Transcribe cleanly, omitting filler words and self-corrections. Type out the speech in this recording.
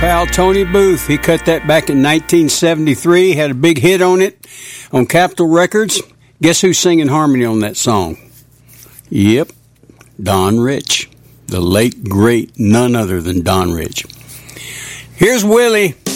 pal Tony Booth. He cut that back in 1973, had a big hit on it on Capitol Records. Guess who's singing harmony on that song? Yep, Don Rich, the late, great, none other than Don Rich. Here's Willie.